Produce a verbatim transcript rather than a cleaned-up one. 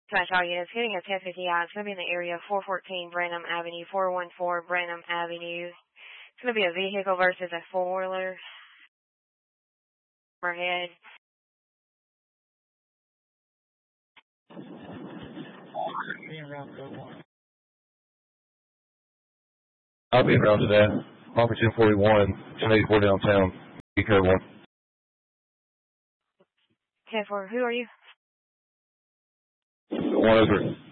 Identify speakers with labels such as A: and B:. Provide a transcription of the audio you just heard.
A: Smash all units, hitting a ten fifty I. It's going to be in the area of four fourteen Branham Avenue, four one four Branham Avenue. It's going to be a vehicle versus a four-wheeler. Overhead.
B: I'll be around to that. Offer ten forty-one, ten eighty-four downtown. Be careful.
A: ten four, who are you?
B: One over.